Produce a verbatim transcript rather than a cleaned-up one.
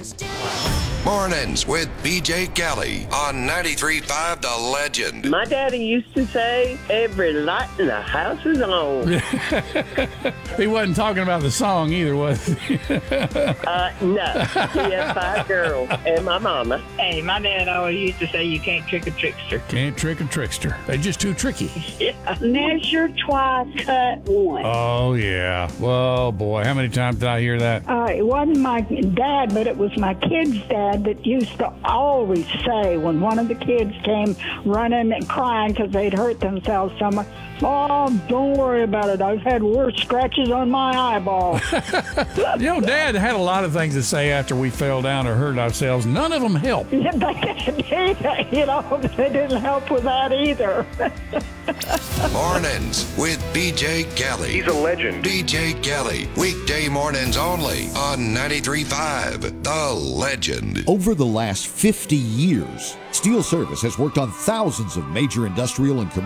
Mornings with B J Kelly on ninety-three point five The Legend. My daddy used to say, every light in the house is on. He wasn't talking about the song either, was he? uh, no. He had five girls and my mama. Hey, my dad always used to say you can't trick a trickster. Can't trick a trickster. They're just too tricky. Yeah. Measure twice, cut once. Oh, yeah. Well, boy, how many times did I hear that? Uh, it wasn't my dad, but it was my kid's dad that used to always say when one of the kids came running and crying because they'd hurt themselves so much, "Oh, don't worry about it. I've had worse scratches on my eyeball." You know, Dad had a lot of things to say after we fell down or hurt ourselves. None of them helped. Yeah, they, you know, they didn't help with that either. Mornings with B J Kelly. He's a legend. B J Kelly. Weekday mornings only on ninety-three point five The Legend. Over the last fifty years, Steel Service has worked on thousands of major industrial and commercial